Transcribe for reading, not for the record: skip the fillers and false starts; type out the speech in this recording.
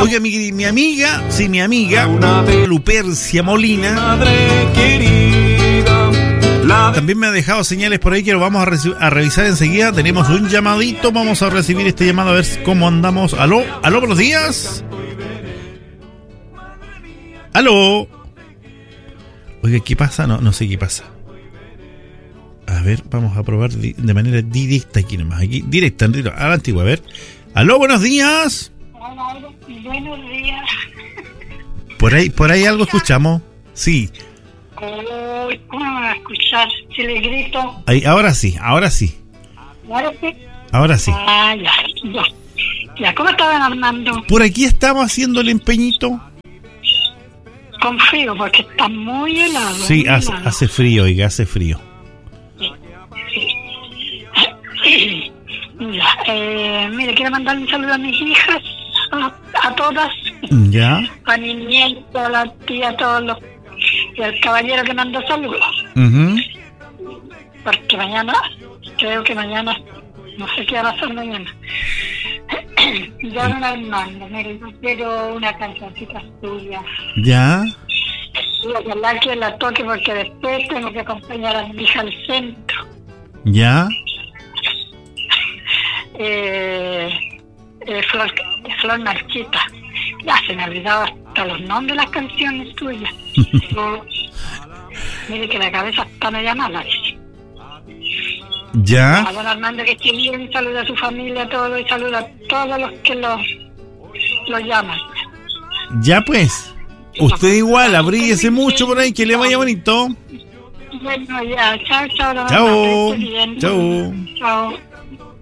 Oiga, mi amiga Lupercia Molina Madre querida, también me ha dejado señales por ahí que lo vamos a revisar enseguida. Tenemos un llamadito, vamos a recibir este llamado a ver cómo andamos. Aló, buenos días. Aló. Oiga, ¿qué pasa? No sé qué pasa. A ver, vamos a probar de manera directa aquí nomás. Aquí, directa, a la antigua, a ver. Aló, buenos días. Hola, buenos días. Por ahí algo escuchamos. Sí. ¿Cómo me van a escuchar si les grito? Ahí, ahora sí. ¿Ahora sí? Ahora sí. Ah, ya. ¿Cómo estaban Armando? Por aquí estamos haciendo el empeñito. Con frío, porque está muy helado. Sí, muy helado. hace frío, oiga, hace frío. Ya, mire, quiero mandarle un saludo a mis hijas, a todas. Ya. A mi nieto, a la tía, a todos los... Y al caballero que mandó saludos. Uh-huh. Porque creo que mañana, no sé qué va a hacer mañana. Ya no Armando, mire, yo quiero una cancioncita suya. Ya. Y ojalá que la toque porque después tengo que acompañar a mi hija al centro. Ya. Flor Marchita. Ya se me olvidaba hasta los nombres de las canciones tuyas. Mire que la cabeza está media mala. Ya. A don Armando que esté bien, saluda a su familia, a todos, y saluda a todos los que lo llaman. Ya pues. Usted igual, abríguese mucho por ahí, que le vaya bonito. Bueno, ya, chao, don Chao. Armando, que esté bien. Chao. Chao.